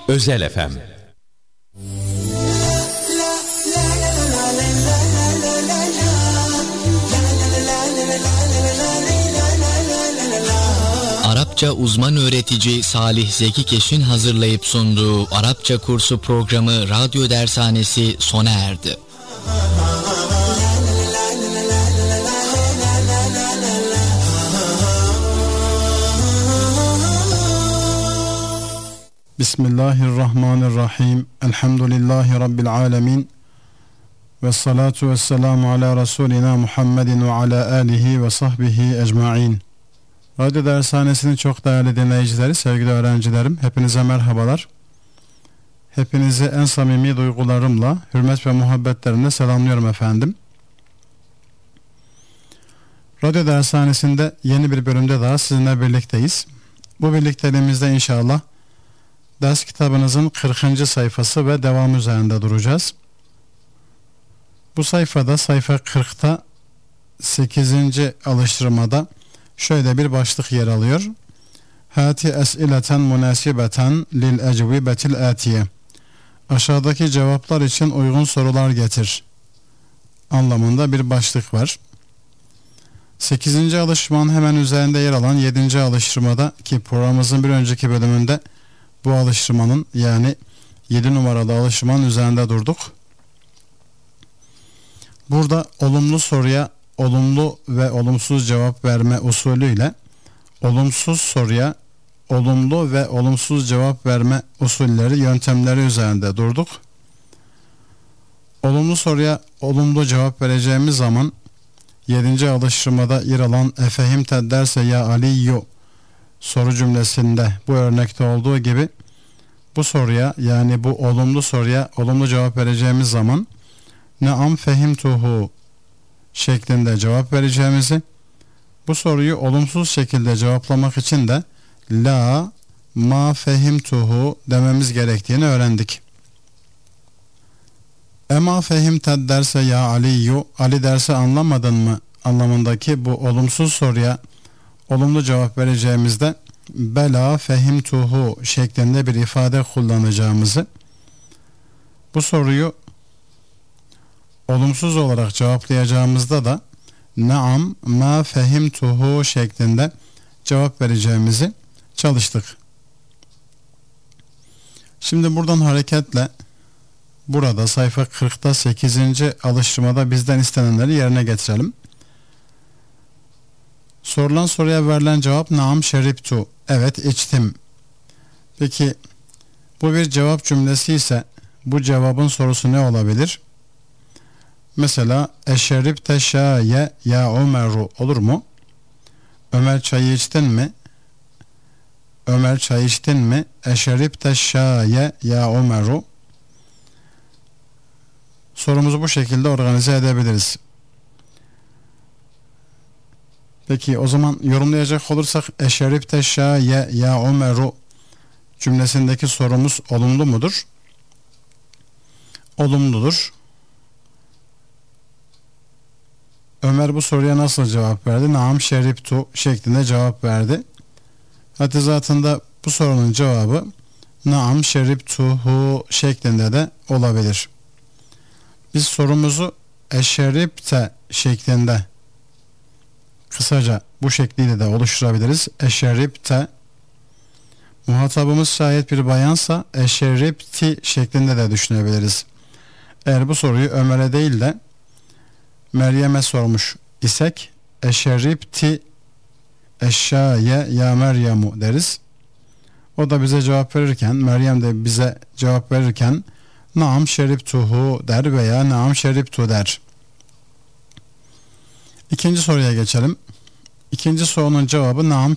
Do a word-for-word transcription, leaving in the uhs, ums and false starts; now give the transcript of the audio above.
Özel F M. Arapça uzman öğretici Salih Zeki Keş'in hazırlayıp sunduğu Arapça kursu programı Radyo Dershanesi sona erdi. Bismillahirrahmanirrahim. Elhamdülillahi Rabbil alemin. Ve salatu ve selamu ala Resulina Muhammedin ve ala alihi ve sahbihi ecma'in. Radyo Dershanesi'nin çok değerli dinleyicileri, sevgili öğrencilerim, hepinize merhabalar. Hepinizi en samimi duygularımla, hürmet ve muhabbetlerimle selamlıyorum efendim. Radyo Dershanesi'nde yeni bir bölümde daha sizinle birlikteyiz. Bu birlikteliğimizde inşallah ders kitabınızın kırkıncı sayfası ve devamı üzerinde duracağız. Bu sayfada, sayfa kırkta sekizinci alıştırmada şöyle bir başlık yer alıyor. Hati es'ileten münasibeten lil ecvibetil atiye. Aşağıdaki cevaplar için uygun sorular getir anlamında bir başlık var. sekizinci alıştırmanın hemen üzerinde yer alan yedinci alıştırmada, ki programımızın bir önceki bölümünde bu alıştırmanın, yani yedi numaralı alıştırmanın üzerinde durduk. Burada olumlu soruya olumlu ve olumsuz cevap verme usulüyle olumsuz soruya olumlu ve olumsuz cevap verme usulleri, yöntemleri üzerinde durduk. Olumlu soruya olumlu cevap vereceğimiz zaman yedinci alıştırmada yer alan efehimte derse ya Aliyyu soru cümlesinde bu örnekte olduğu gibi bu soruya, yani bu olumlu soruya olumlu cevap vereceğimiz zaman Naam fehimtuhu şeklinde cevap vereceğimizi, bu soruyu olumsuz şekilde cevaplamak için de la ma fehimtuhu dememiz gerektiğini öğrendik. Ema fehimted derse ya Aliyyu, Ali derse anlamadın mı anlamındaki bu olumsuz soruya olumlu cevap vereceğimizde bela fehimtuhu şeklinde bir ifade kullanacağımızı, bu soruyu olumsuz olarak cevaplayacağımızda da naam ma fehimtuhu şeklinde cevap vereceğimizi çalıştık. Şimdi buradan hareketle burada sayfa kırkta sekizinci alıştırmada bizden istenenleri yerine getirelim. Sorulan soruya verilen cevap naam şeriptu, evet içtim. Peki bu bir cevap cümlesi ise bu cevabın sorusu ne olabilir? Mesela eşeripte şaye ya Ömeru olur mu? Ömer çayı içtin mi? Ömer çay içtin mi? Eşeripte şaye ya Ömeru. Sorumuzu bu şekilde organize edebiliriz. Peki o zaman yorumlayacak olursak eşeripte şaye ya Ömeru cümlesindeki sorumuz olumlu mudur? Olumludur. Ömer bu soruya nasıl cevap verdi? Naam şeriptu şeklinde cevap verdi. Hatta zatında bu sorunun cevabı naam şeriptuhu şeklinde de olabilir. Biz sorumuzu eşeripte şeklinde kısaca bu şekliyle de oluşturabiliriz. Eşeripte, muhatabımız şayet bir bayansa eşeripti şeklinde de düşünebiliriz. Eğer bu soruyu Ömer'e değil de Meryem'e sormuş isek eşeripti eşşaye ya Meryemu deriz. O da bize cevap verirken, Meryem de bize cevap verirken naam şeriptuhu der veya naam şeriptu der. İkinci soruya geçelim. İkinci sorunun cevabı naam